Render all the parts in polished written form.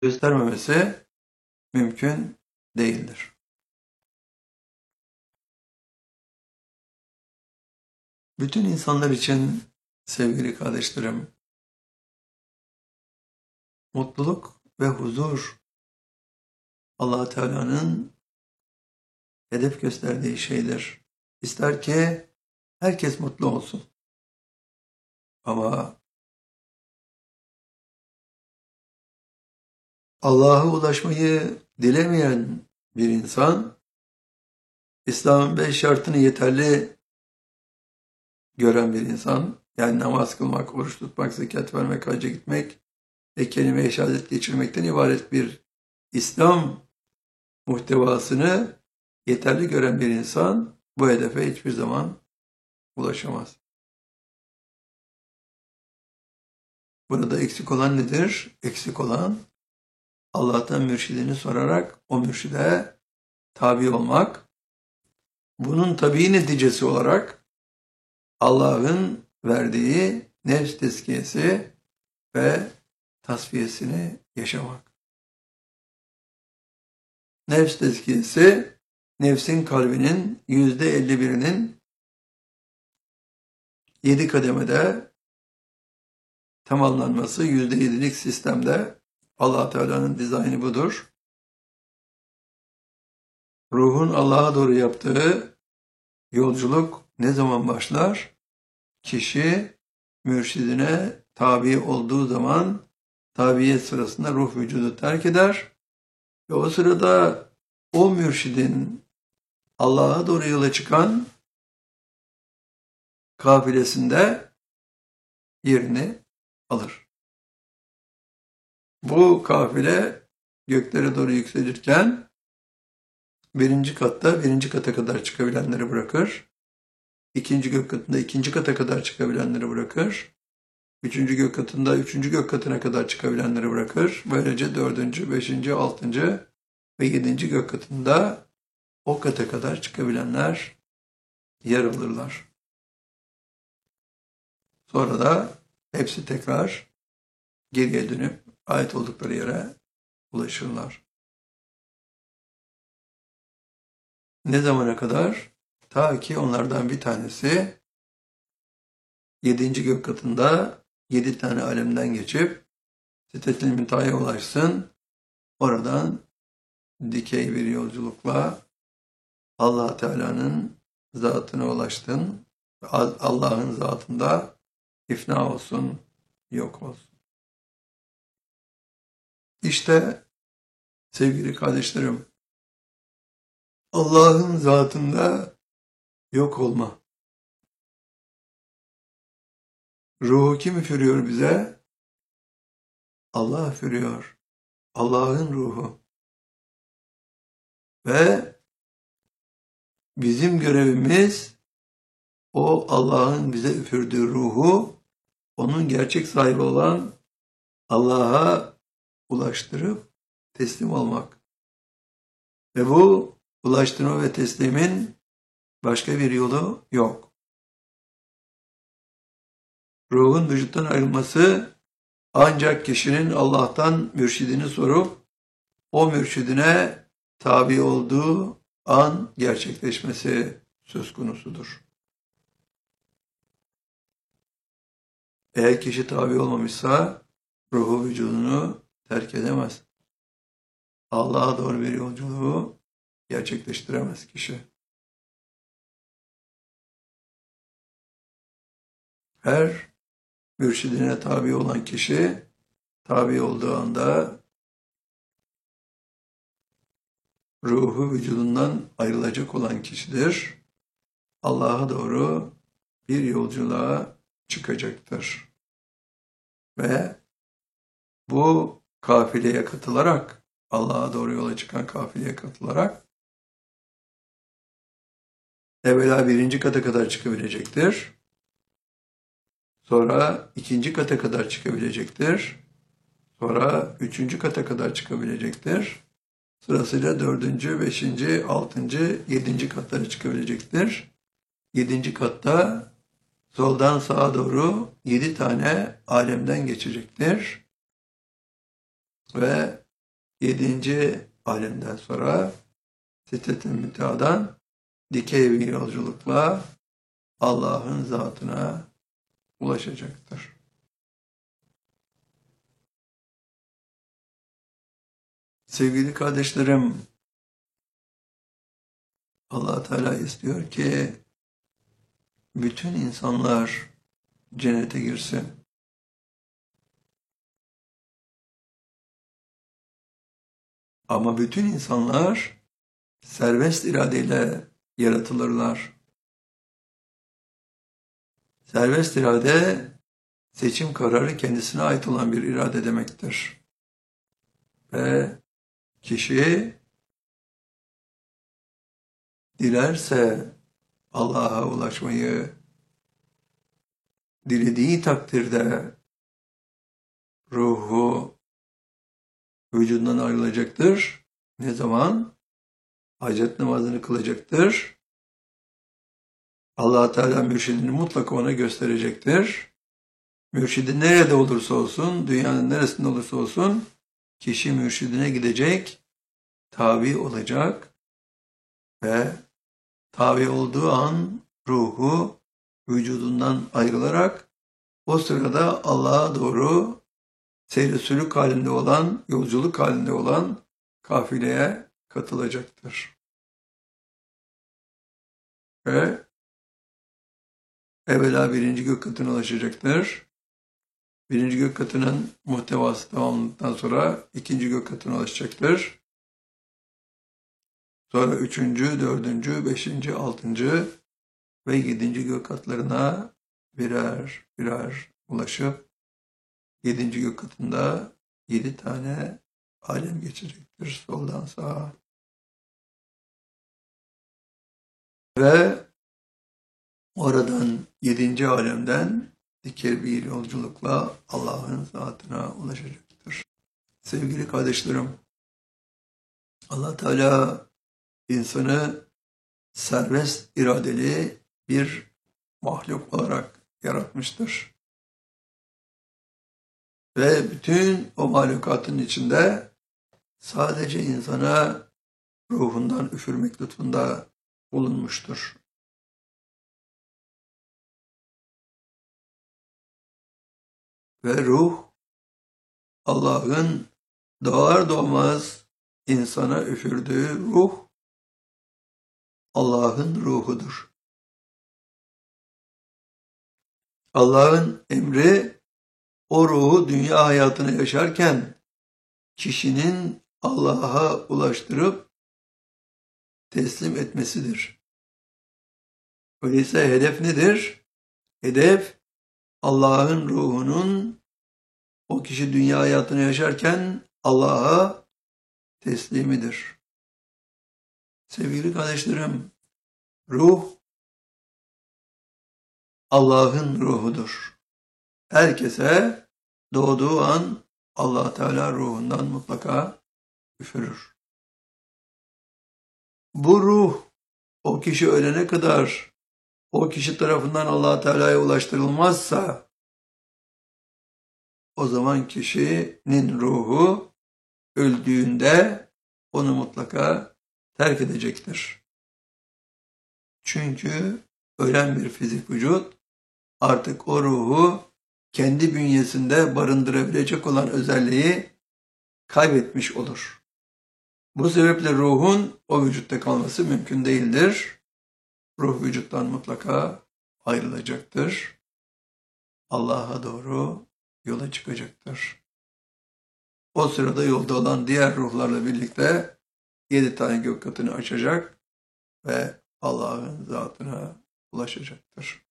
göstermemesi mümkün değildir. Bütün insanlar için sevgili kardeşlerim, mutluluk ve huzur Allah Teala'nın hedef gösterdiği şeydir. İster ki herkes mutlu olsun. Ama Allah'a ulaşmayı dilemeyen bir insan, İslam'ın 5 şartını yeterli gören bir insan, yani namaz kılmak, oruç tutmak, zekat vermek, hacca gitmek ve kelime-i şehadet geçirmekten ibaret bir İslam muhtevasını yeterli gören bir insan bu hedefe hiçbir zaman ulaşamaz. Burada eksik olan nedir? Eksik olan Allah'tan mürşidini sorarak o mürşide tabi olmak. Bunun tabii neticesi olarak Allah'ın verdiği nefs tezkiyesi ve tasfiyesini yaşamak. Nefs tezkiyesi, nefsin kalbinin %51'inin 7 kademede tamamlanması, %7'lik sistemde Allah Teala'nın dizaynı budur. Ruhun Allah'a doğru yaptığı yolculuk ne zaman başlar? Kişi mürşidine tabi olduğu zaman tabiyet sırasında ruh vücudu terk eder ve o sırada o mürşidin Allah'a doğru yola çıkan kafilesinde yerini alır. Bu kafile göklere doğru yükselirken birinci kata kadar çıkabilenleri bırakır. İkinci gök katında ikinci kata kadar çıkabilenleri bırakır. Üçüncü gök katında üçüncü gök katına kadar çıkabilenleri bırakır. Böylece dördüncü, beşinci, altıncı ve yedinci gök katında o kata kadar çıkabilenler yer alırlar. Sonra da hepsi tekrar geriye dönüp ait oldukları yere ulaşırlar. Ne zamana kadar? Ta ki onlardan bir tanesi 7. gök katında 7 tane alemden geçip Sidretil Münteha'ya ulaşsın. Oradan dikey bir yolculukla Allah Teala'nın zatına ulaştın. Allah'ın zatında ifna olsun, yok olsun. İşte sevgili kardeşlerim, Allah'ın zatında yok olma. Ruhu kim üfürüyor bize? Allah üfürüyor. Allah'ın ruhu. Ve bizim görevimiz o Allah'ın bize üfürdüğü ruhu onun gerçek sahibi olan Allah'a ulaştırıp teslim olmak. Ve bu ulaştırma ve teslimin başka bir yolu yok. Ruhun vücuttan ayrılması ancak kişinin Allah'tan mürşidini sorup o mürşidine tabi olduğu an gerçekleşmesi söz konusudur. Eğer kişi tabi olmamışsa ruhu vücudunu terk edemez. Allah'a doğru bir yolculuğu gerçekleştiremez kişi. Her mürşidine tabi olan kişi tabi olduğu anda ruhu vücudundan ayrılacak olan kişidir. Allah'a doğru bir yolculuğa çıkacaktır. Ve bu kafileye katılarak, Allah'a doğru yola çıkan kafileye katılarak evvela 1. kata kadar çıkabilecektir. Sonra 2. kata kadar çıkabilecektir. Sonra 3. kata kadar çıkabilecektir. Sırasıyla 4., 5., 6., 7. katlara çıkabilecektir. 7. katta soldan sağa doğru 7 tane alemden geçecektir. Ve 7. alemden sonra Sidret-i Münteha'dan dikey bir yolculukla Allah'ın zatına ulaşacaktır. Sevgili kardeşlerim, Allah Teala istiyor ki bütün insanlar cennete girsin. Ama bütün insanlar serbest iradeyle yaratılırlar. Serbest irade, seçim kararı kendisine ait olan bir irade demektir. Ve kişi dilerse Allah'a ulaşmayı, dilediği takdirde ruhu vücudundan ayrılacaktır. Ne zaman? Hacet namazını kılacaktır. Allah Teala mürşidini mutlaka ona gösterecektir. Mürşidi nerede olursa olsun, dünyanın neresinde olursa olsun, kişi mürşidine gidecek, tabi olacak ve tabi olduğu an ruhu vücudundan ayrılarak o sırada Allah'a doğru seyr-i sülük halinde olan, yolculuk halinde olan kafileye katılacaktır. Ve evvela 1. gök katına ulaşacaktır. 1. gök katının muhtevası tamamlandıktan sonra 2. gök katına ulaşacaktır. Sonra 3., 4., 5., 6. ve 7. gök katlarına birer birer ulaşıp 7. gök katında 7 tane alem geçecektir soldan sağa. Ve oradan 7. alemden dikey bir yolculukla Allah'ın zatına ulaşacaktır. Sevgili kardeşlerim, Allah Teala insanı serbest iradeli bir mahluk olarak yaratmıştır. Ve bütün o mahlukatın içinde sadece insana ruhundan üfürmek lütfunda bulunmuştur. Ve ruh, Allah'ın doğar doğmaz insana üfürdüğü ruh, Allah'ın ruhudur. Allah'ın emri, o ruhu dünya hayatını yaşarken kişinin Allah'a ulaştırıp teslim etmesidir. Öyleyse hedef nedir? Hedef, Allah'ın ruhunun o kişi dünya hayatını yaşarken Allah'a teslimidir. Sevgili kardeşlerim, ruh Allah'ın ruhudur. Herkese doğduğu an Allah Teala ruhundan mutlaka üfürür. Bu ruh o kişi ölene kadar o kişi tarafından Allah Teala'ya ulaştırılmazsa o zaman kişinin ruhu öldüğünde onu mutlaka terk edecektir. Çünkü ölen bir fizik vücut artık o ruhu kendi bünyesinde barındırabilecek olan özelliği kaybetmiş olur. Bu sebeple ruhun o vücutta kalması mümkün değildir. Ruh vücuttan mutlaka ayrılacaktır. Allah'a doğru yola çıkacaktır. O sırada yolda olan diğer ruhlarla birlikte 7 tane gök katını açacak ve Allah'ın zatına ulaşacaktır.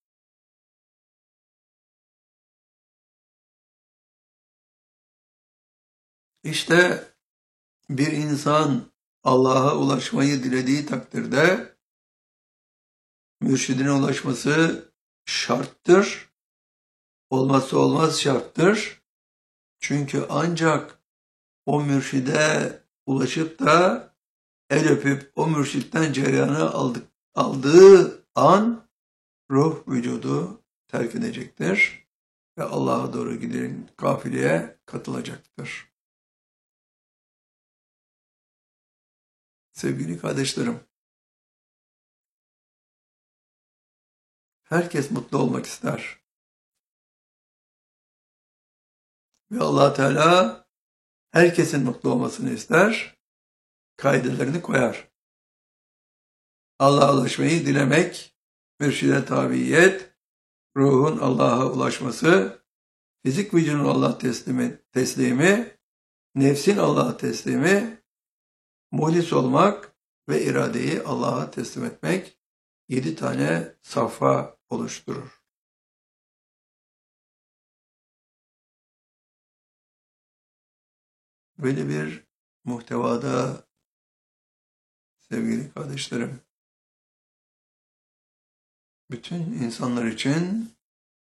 İşte bir insan Allah'a ulaşmayı dilediği takdirde mürşidine ulaşması şarttır. Olmazsa olmaz şarttır. Çünkü ancak o mürşide ulaşıp da el öpüp o mürşitten cereyanı aldığı an ruh vücudu terk edecektir ve Allah'a doğru giden kafileye katılacaktır. Sevgili kardeşlerim, herkes mutlu olmak ister. Ve Allah Teala herkesin mutlu olmasını ister, kaidelerini koyar. Allah'a ulaşmayı dilemek, mürşide tabiyet, ruhun Allah'a ulaşması, fizik vücudun Allah teslimi, nefsin Allah'a teslimi, muhlis olmak ve iradeyi Allah'a teslim etmek 7 tane safha oluşturur. Böyle bir muhtevada sevgili kardeşlerim, bütün insanlar için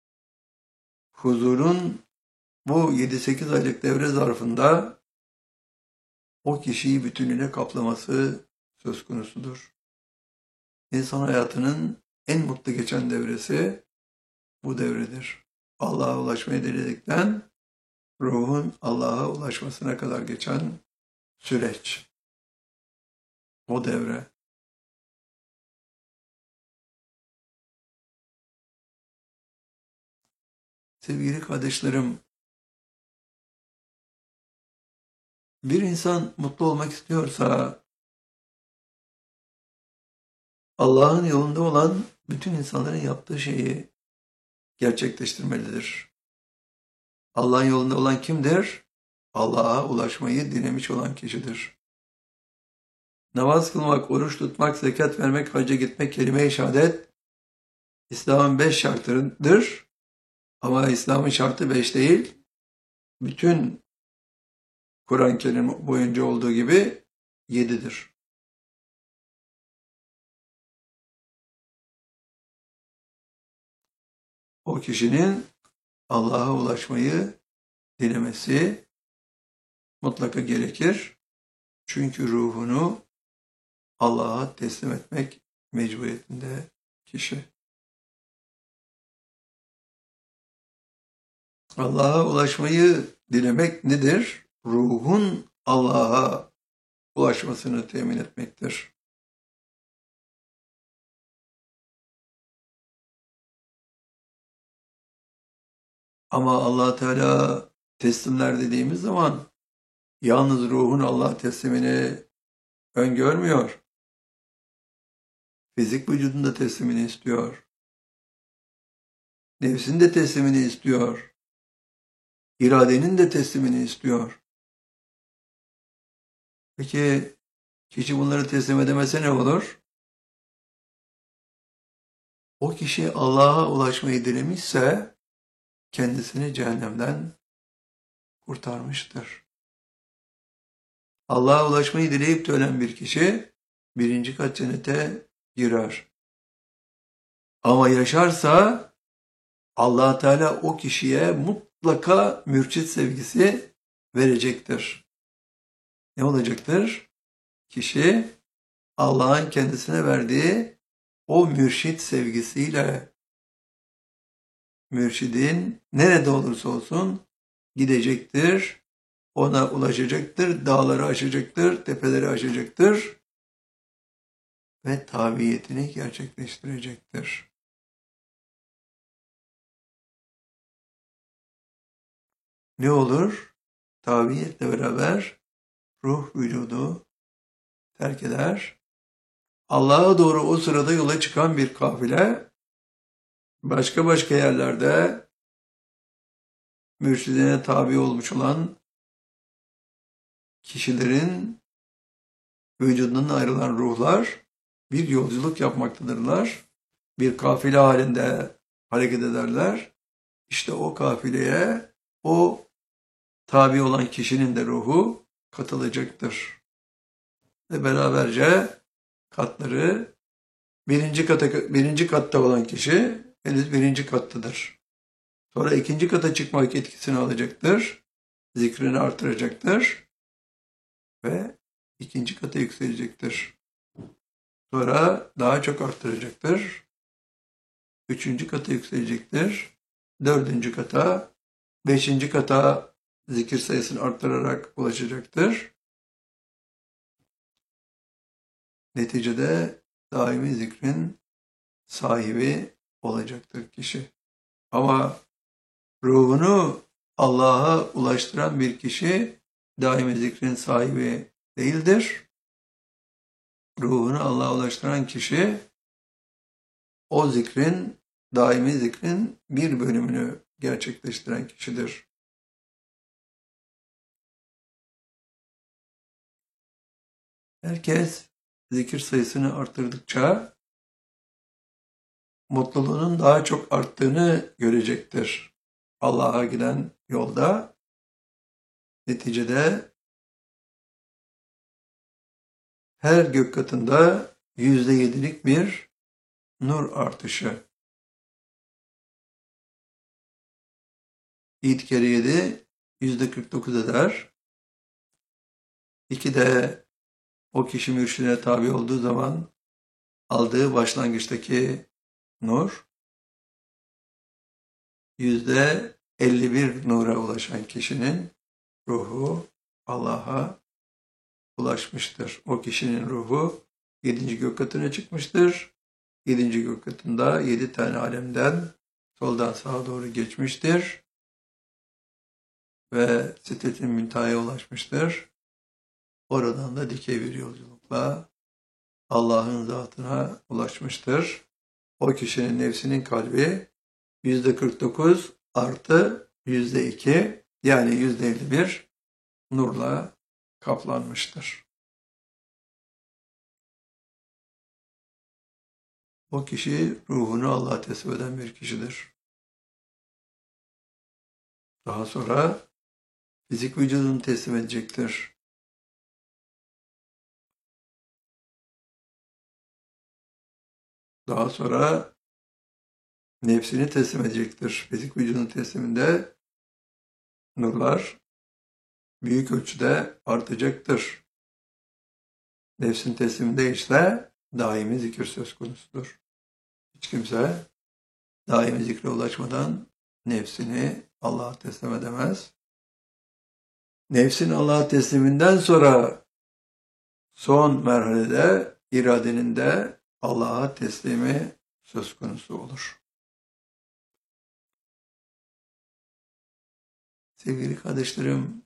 huzurun bu 7-8 aylık devre zarfında o kişiyi bütünüyle kaplaması söz konusudur. İnsan hayatının en mutlu geçen devresi bu devredir. Allah'a ulaşmayı diledikten ruhun Allah'a ulaşmasına kadar geçen süreç. O devre. Sevgili kardeşlerim, bir insan mutlu olmak istiyorsa Allah'ın yolunda olan bütün insanların yaptığı şeyi gerçekleştirmelidir. Allah'ın yolunda olan kimdir? Allah'a ulaşmayı dilemiş olan kişidir. Namaz kılmak, oruç tutmak, zekat vermek, hacca gitmek, kelime-i şehadet İslam'ın 5 şartıdır. Ama İslam'ın şartı 5 değil. Bütün Kur'an-ı Kerim boyunca olduğu gibi 7'dir. O kişinin Allah'a ulaşmayı dilemesi mutlaka gerekir. Çünkü ruhunu Allah'a teslim etmek mecburiyetinde kişi. Allah'a ulaşmayı dilemek nedir? Ruhun Allah'a ulaşmasını temin etmektir. Ama Allah Teala teslimler dediğimiz zaman yalnız ruhun Allah teslimini öngörmüyor. Fizik vücudunda teslimini istiyor. Nefsin de teslimini istiyor. İradenin de teslimini istiyor. Peki kişi bunları teslim edemese ne olur? O kişi Allah'a ulaşmayı dilemişse kendisini cehennemden kurtarmıştır. Allah'a ulaşmayı dileyip de ölen bir kişi 1. kat cennete girer. Ama yaşarsa Allah Teala o kişiye mutlaka mürşit sevgisi verecektir. Ne olacaktır? Kişi Allah'ın kendisine verdiği o mürşit sevgisiyle mürşidin nerede olursa olsun gidecektir, ona ulaşacaktır, dağları aşacaktır, tepeleri aşacaktır ve tabiyetini gerçekleştirecektir. Ne olur? Tabiyetle beraber ruh vücudu terk eder. Allah'a doğru o sırada yola çıkan bir kafile başka yerlerde mürşidine tabi olmuş olan kişilerin vücudundan ayrılan ruhlar bir yolculuk yapmaktadırlar. Bir kafile halinde hareket ederler. İşte o kafileye o tabi olan kişinin de ruhu katılacaktır. Ve beraberce katları birinci katta olan kişi henüz 1. kattadır. Sonra 2. kata çıkmak etkisini alacaktır. Zikrini artıracaktır. Ve 2. kata yükselecektir. Sonra daha çok arttıracaktır. 3. kata yükselecektir. 4. kata, 5. kata zikir sayısını arttırarak ulaşacaktır. Neticede daimi zikrin sahibi olacaktır kişi. Ama ruhunu Allah'a ulaştıran bir kişi daimi zikrin sahibi değildir. Ruhunu Allah'a ulaştıran kişi o zikrin, daimi zikrin bir bölümünü gerçekleştiren kişidir. Herkes zikir sayısını arttırdıkça mutluluğunun daha çok arttığını görecektir. Allah'a giden yolda neticede her gök katında %7'lik bir nur artışı. 7 kere 7 %49 eder. 2 de o kişi mürşidine tabi olduğu zaman aldığı başlangıçtaki nur %51 nura ulaşan kişinin ruhu Allah'a ulaşmıştır. O kişinin ruhu 7. gök katına çıkmıştır. 7. gök katında 7 tane alemden soldan sağa doğru geçmiştir. Ve Sidret-i Münteha'ya ulaşmıştır. Oradan da dikey bir yolculukla Allah'ın zatına ulaşmıştır. O kişinin nefsinin kalbi %49 artı %2 yani %51 nurla kaplanmıştır. O kişi ruhunu Allah'a teslim eden bir kişidir. Daha sonra fizik vücudunu teslim edecektir. Daha sonra nefsini teslim edecektir. Fizik vücudun tesliminde nurlar büyük ölçüde artacaktır. Nefsin tesliminde ise daimi zikir söz konusudur. Hiç kimse daimi zikre ulaşmadan nefsini Allah'a teslim edemez. Nefsin Allah'a tesliminden sonra son merhalede iradenin de Allah'a teslimi söz konusu olur. Sevgili kardeşlerim,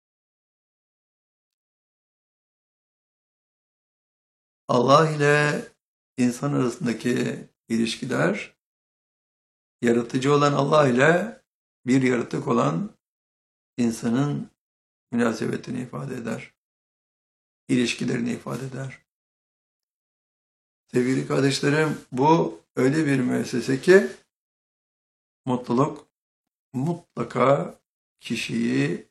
Allah ile insan arasındaki ilişkiler, yaratıcı olan Allah ile bir yaratık olan insanın münasebetini ifade eder. İlişkilerini ifade eder. Sevgili kardeşlerim, bu öyle bir müessese ki mutluluk mutlaka kişiyi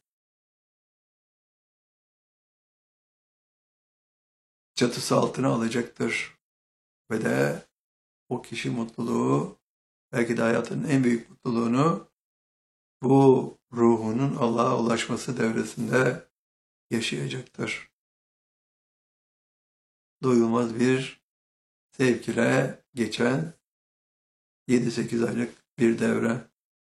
çatısı altına alacaktır. Ve de o kişi mutluluğu, belki de hayatının en büyük mutluluğunu bu ruhunun Allah'a ulaşması devresinde yaşayacaktır. Doyulmaz bir sevk ile geçen 7-8 aylık bir devre.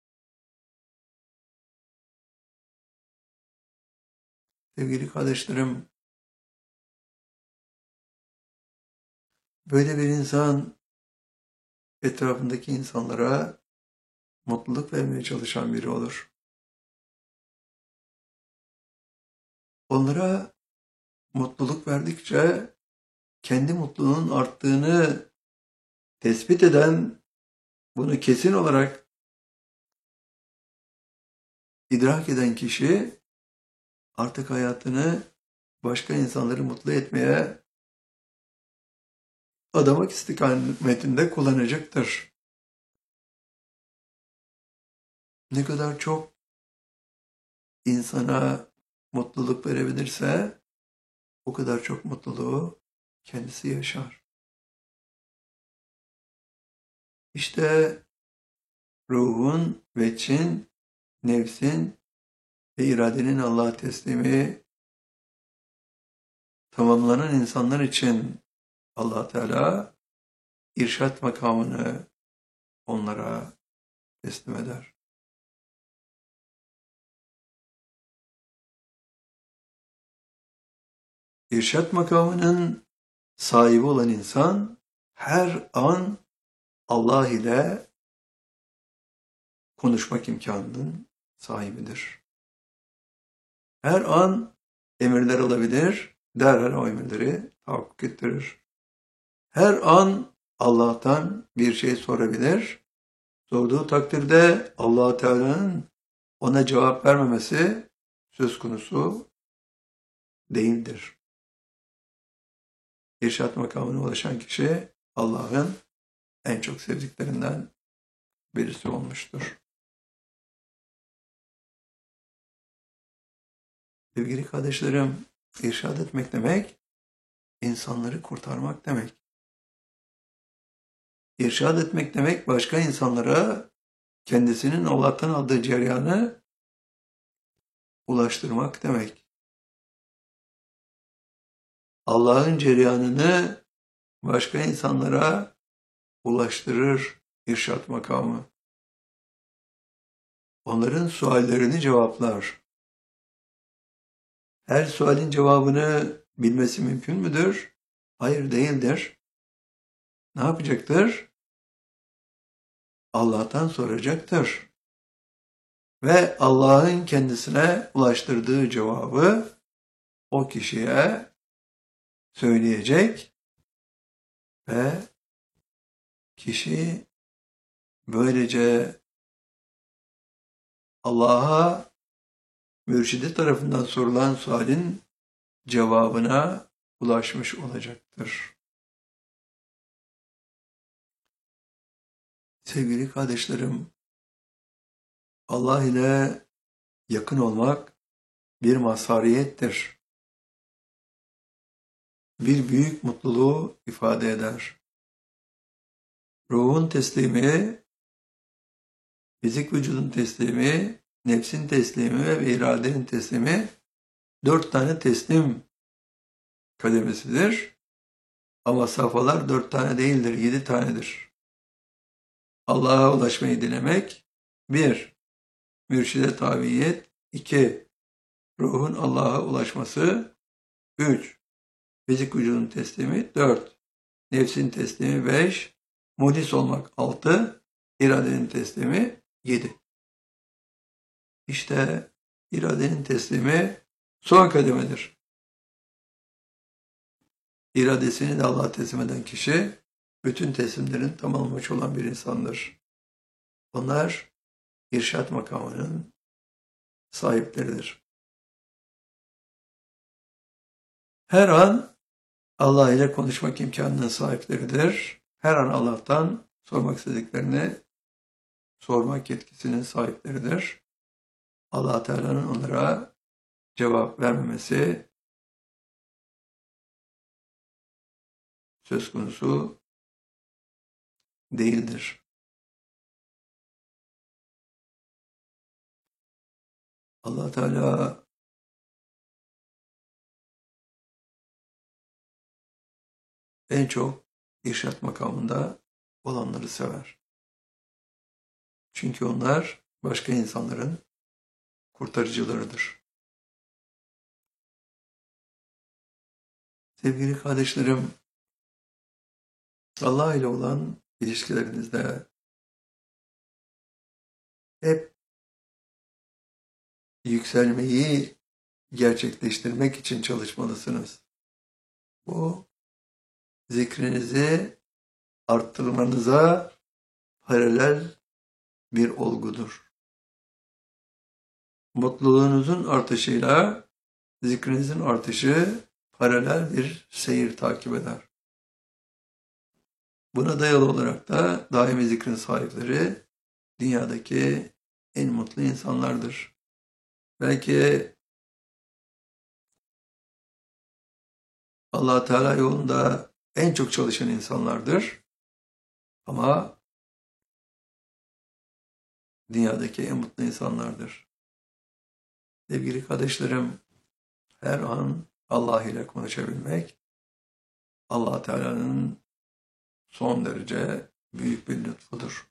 Sevgili kardeşlerim, böyle bir insan etrafındaki insanlara mutluluk vermeye çalışan biri olur. Onlara mutluluk verdikçe kendi mutluluğunun arttığını tespit eden, bunu kesin olarak idrak eden kişi artık hayatını başka insanları mutlu etmeye adamak istikametinde kullanacaktır. Ne kadar çok insana mutluluk verebilirse o kadar çok mutluluğu kendisi yaşar. İşte ruhun, veçin, nefsin ve iradenin Allah'a teslimi tamamlanan insanlar için Allah Teala irşat makamını onlara teslim eder. İrşat makamının sahibi olan insan her an Allah ile konuşmak imkanının sahibidir. Her an emirler alabilir, derhal o emirleri tahakkuk ettirir. Her an Allah'tan bir şey sorabilir. Sorduğu takdirde Allah Teala'nın ona cevap vermemesi söz konusu değildir. İrşad makamına ulaşan kişi Allah'ın en çok sevdiklerinden birisi olmuştur. Sevgili kardeşlerim, irşad etmek demek, insanları kurtarmak demek. İrşad etmek demek, başka insanlara kendisinin Allah'tan aldığı cereyanı ulaştırmak demek. Allah'ın cereyanını başka insanlara ulaştırır irşad makamı. Onların suallerini cevaplar. Her sualin cevabını bilmesi mümkün müdür? Hayır, değildir. Ne yapacaktır? Allah'tan soracaktır. Ve Allah'ın kendisine ulaştırdığı cevabı o kişiye söyleyecek ve kişi böylece Allah'a mürşidi tarafından sorulan sualin cevabına ulaşmış olacaktır. Sevgili kardeşlerim, Allah ile yakın olmak bir mazhariyettir. Bir büyük mutluluğu ifade eder. Ruhun teslimi, fizik vücudun teslimi, nefsin teslimi ve iradenin teslimi 4 tane teslim kademesidir. Ama safhalar 4 tane değildir, 7 tanedir. Allah'a ulaşmayı dilemek 1. Mürşide tabiyet 2. Ruhun Allah'a ulaşması 3. Fizik vücudun teslimi 4. Nefsin teslimi 5. Muhlis olmak 6. İradenin teslimi 7. İşte iradenin teslimi son kademedir. İradesini de Allah'a teslim eden kişi bütün teslimlerin tamamlamış olan bir insandır. Onlar irşad makamının sahipleridir. Her an Allah ile konuşmak imkanının sahipleridir. Her an Allah'tan sormak istediklerini sormak yetkisinin sahipleridir. Allah Teala'nın onlara cevap vermemesi söz konusu değildir. Allah Teala en çok irşad makamında olanları sever. Çünkü onlar başka insanların kurtarıcılarıdır. Sevgili kardeşlerim, Allah ile olan ilişkilerinizde hep yükselmeyi gerçekleştirmek için çalışmalısınız. Bu zikrinizi arttırmanıza paralel bir olgudur. Mutluluğunuzun artışıyla zikrinizin artışı paralel bir seyir takip eder. Buna dayalı olarak da daimi zikrin sahipleri dünyadaki en mutlu insanlardır. Belki Allah Teala yolunda en çok çalışan insanlardır. Ama dünyadaki en mutlu insanlardır. Sevgili kardeşlerim, her an Allah ile konuşabilmek, Allah Teala'nın son derece büyük bir lütfudur.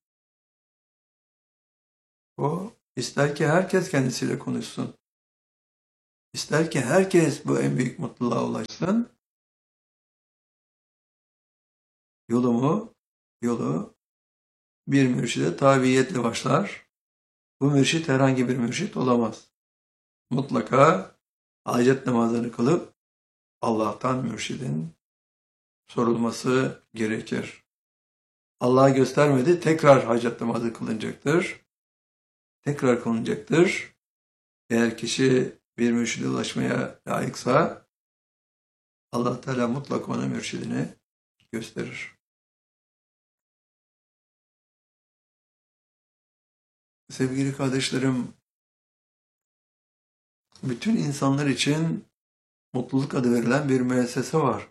O ister ki herkes kendisiyle konuşsun. İster ki herkes bu en büyük mutluluğa ulaşsın. Yolu bir mürşide tabiiyetle başlar. Bu mürşit herhangi bir mürşit olamaz. Mutlaka hacet namazını kılıp Allah'tan mürşidin sorulması gerekir. Allah'a göstermedi, tekrar hacet namazı kılınacaktır. Tekrar kılınacaktır. Eğer kişi bir mürşide ulaşmaya layıksa Allah Teala mutlaka ona mürşidini gösterir. Sevgili kardeşlerim, bütün insanlar için mutluluk adı verilen bir müessese var.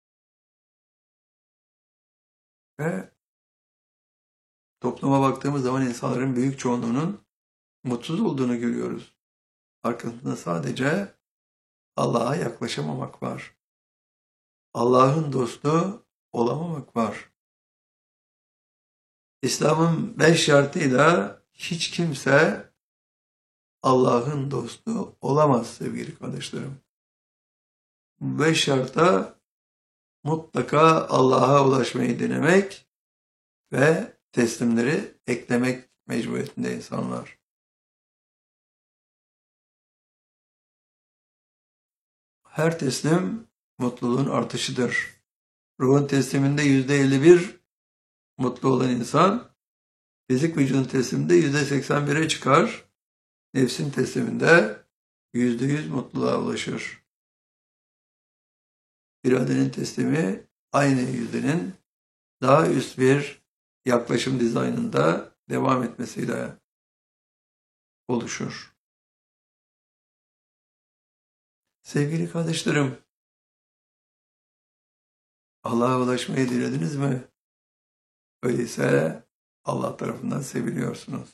Ve topluma baktığımız zaman insanların büyük çoğunluğunun mutsuz olduğunu görüyoruz. Arkasında sadece Allah'a yaklaşamamak var. Allah'ın dostu olamamak var. İslam'ın 5 şartıyla hiç kimse Allah'ın dostu olamaz sevgili kardeşlerim. Bu 5 şarta mutlaka Allah'a ulaşmayı denemek ve teslimleri eklemek mecburiyetinde insanlar. Her teslim mutluluğun artışıdır. Ruhun tesliminde %51 mutlu olan insan, fizik vücudun tesliminde %81'e çıkar. Nefsin tesliminde %100 mutluluğa ulaşır. İradenin teslimi aynı yüzdenin daha üst bir yaklaşım dizaynında devam etmesiyle oluşur. Sevgili kardeşlerim, Allah'a ulaşmayı dilediniz mi? Öyleyse Allah tarafından seviliyorsunuz.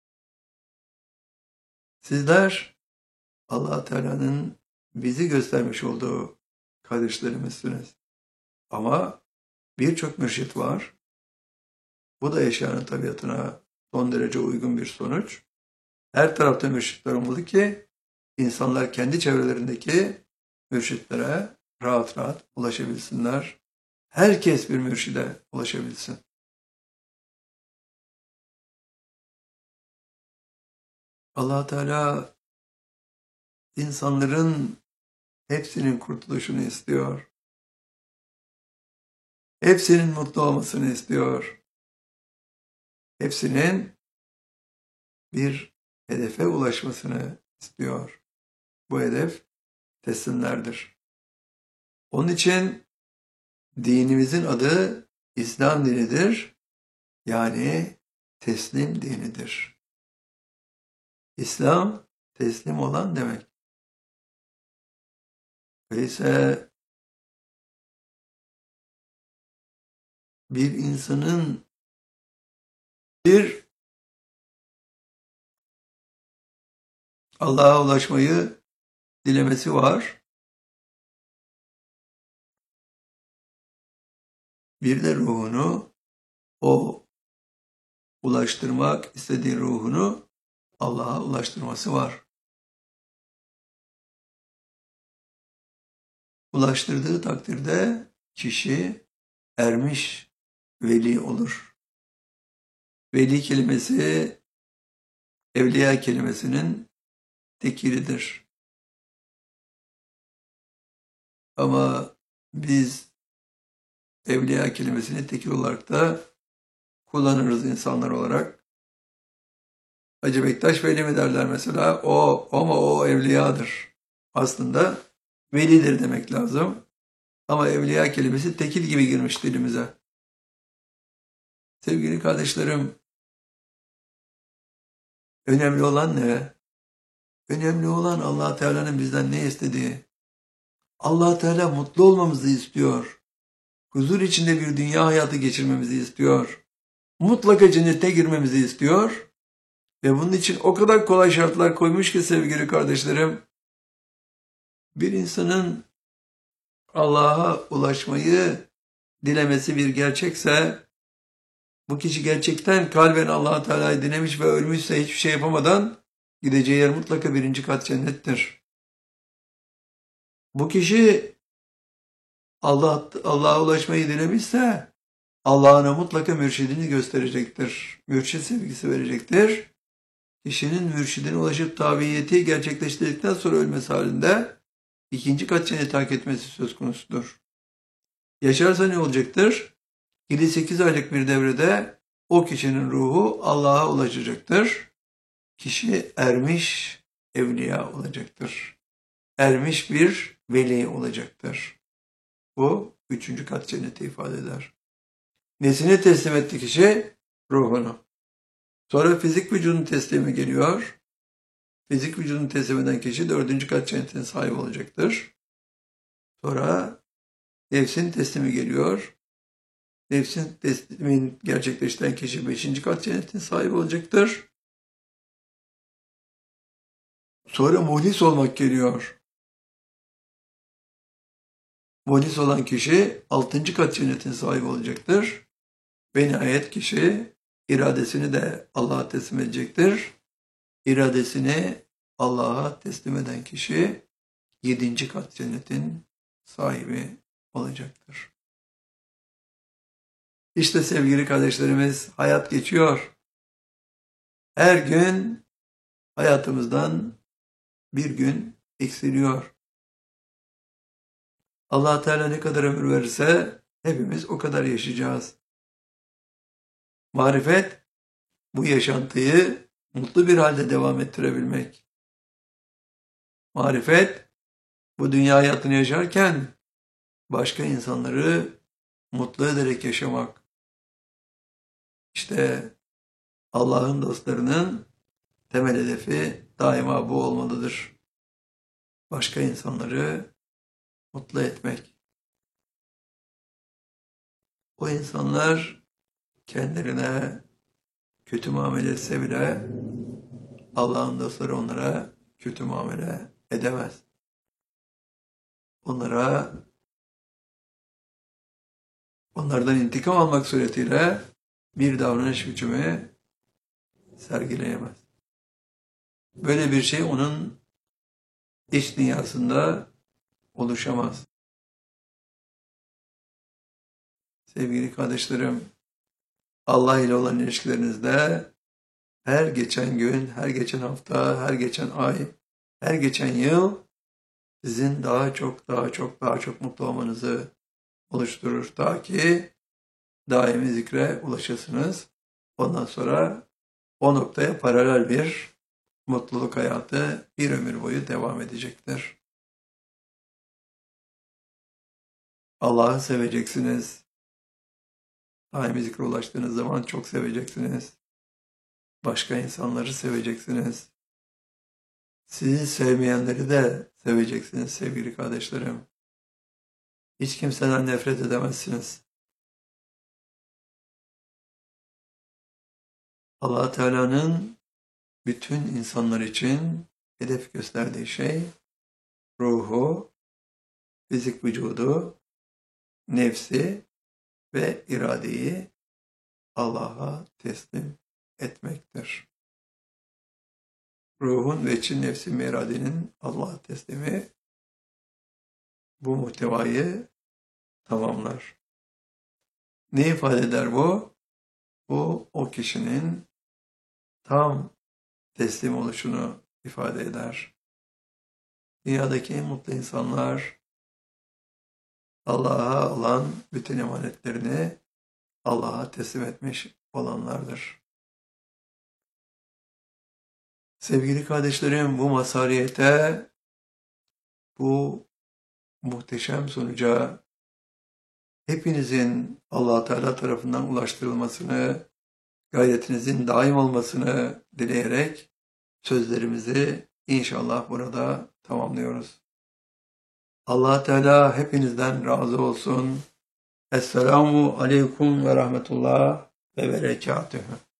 Sizler Allah Teala'nın bizi göstermiş olduğu kardeşlerimizsiniz. Ama birçok mürşit var. Bu da eşyanın tabiatına son derece uygun bir sonuç. Her tarafta mürşitler olmalı ki insanlar kendi çevrelerindeki mürşitlere rahat rahat ulaşabilsinler. Herkes bir mürşide ulaşabilsin. Allah Teala insanların hepsinin kurtuluşunu istiyor. Hepsinin mutlu olmasını istiyor. Hepsinin bir hedefe ulaşmasını istiyor. Bu hedef teslimlerdir. Onun için dinimizin adı İslam dinidir. Yani teslim dinidir. İslam teslim olan demek. Öyleyse bir insanın bir Allah'a ulaşmayı dilemesi var. Bir de ruhunu, o ulaştırmak istediği ruhunu Allah'a ulaştırması var. Ulaştırdığı takdirde kişi ermiş veli olur. Veli kelimesi evliya kelimesinin tekiridir. Ama biz evliya kelimesini tekil olarak da kullanırız insanlar olarak. Hacı Bektaş Veli mi derler mesela? Ama o evliyadır. Aslında velidir demek lazım. Ama evliya kelimesi tekil gibi girmiş dilimize. Sevgili kardeşlerim, önemli olan ne? Önemli olan Allah Teala'nın bizden ne istediği. Allah Teala mutlu olmamızı istiyor. Huzur içinde bir dünya hayatı geçirmemizi istiyor. Mutlaka cennete girmemizi istiyor. Ve bunun için o kadar kolay şartlar koymuş ki sevgili kardeşlerim, bir insanın Allah'a ulaşmayı dilemesi bir gerçekse, bu kişi gerçekten kalben Allah Teala'yı dilemiş ve ölmüşse hiçbir şey yapamadan gideceği yer mutlaka 1. kat cennettir. Bu kişi Allah'a ulaşmayı dilemişse Allah'ına mutlaka mürşidini gösterecektir. Mürşid sevgisi verecektir. Kişinin mürşidine ulaşıp tabiyeti gerçekleştirdikten sonra ölmesi halinde ikinci kat cenneti hak etmesi söz konusudur. Yaşarsa ne olacaktır? 7-8 aylık bir devrede o kişinin ruhu Allah'a ulaşacaktır. Kişi ermiş evliya olacaktır. Ermiş bir veli olacaktır. Bu üçüncü kat cenneti ifade eder. Nesini teslim etti kişi? Ruhunu. Sonra fizik vücudun teslimi geliyor. Fizik vücudun teslim eden kişi dördüncü kat cennetine sahip olacaktır. Sonra nefsin teslimi geliyor. Nefsin teslimin gerçekleştiren kişi beşinci kat cennetine sahip olacaktır. Sonra muhlis olmak geliyor. Muhlis olan kişi altıncı kat cennetine sahip olacaktır. Ve nihayet kişi iradesini de Allah'a teslim edecektir. İradesini Allah'a teslim eden kişi yedinci kat cennetin sahibi olacaktır. İşte sevgili kardeşlerimiz, hayat geçiyor. Her gün hayatımızdan bir gün eksiliyor. Allah Teala ne kadar ömür verirse hepimiz o kadar yaşayacağız. Marifet bu yaşantıyı mutlu bir halde devam ettirebilmek. Marifet bu dünya hayatını yaşarken başka insanları mutlu ederek yaşamak. İşte Allah'ın dostlarının temel hedefi daima bu olmalıdır. Başka insanları mutlu etmek. O insanlar kendilerine kötü muamele etse bile Allah'ın dostları onlara kötü muamele edemez. Onlardan intikam almak suretiyle bir davranış biçimi sergileyemez. Böyle bir şey onun iç dünyasında oluşamaz. Sevgili kardeşlerim, Allah ile olan ilişkilerinizde her geçen gün, her geçen hafta, her geçen ay, her geçen yıl sizin daha çok mutlu olmanızı oluşturur. Ta ki daimi zikre ulaşasınız. Ondan sonra o noktaya paralel bir mutluluk hayatı bir ömür boyu devam edecektir. Allah'ı seveceksiniz. Daimi zikre ulaştığınız zaman çok seveceksiniz. Başka insanları seveceksiniz. Sizi sevmeyenleri de seveceksiniz sevgili kardeşlerim. Hiç kimseden nefret edemezsiniz. Allah Teala'nın bütün insanlar için hedef gösterdiği şey ruhu, fizik vücudu, nefsi ve iradeyi Allah'a teslim etmektir. Ruhun ve için nefsin ve iradenin Allah'a teslimi bu muhtevayı tamamlar. Ne ifade eder bu? Bu o kişinin tam teslim oluşunu ifade eder. Dünyadaki en mutlu insanlar Allah'a olan bütün emanetlerini Allah'a teslim etmiş olanlardır. Sevgili kardeşlerim, bu mazhariyete, bu muhteşem sonuca hepinizin Allah Teala tarafından ulaştırılmasını, gayretinizin daim olmasını dileyerek sözlerimizi inşallah burada tamamlıyoruz. Allah Teala hepinizden razı olsun. Esselamu aleyküm ve rahmetullah ve berekatühü.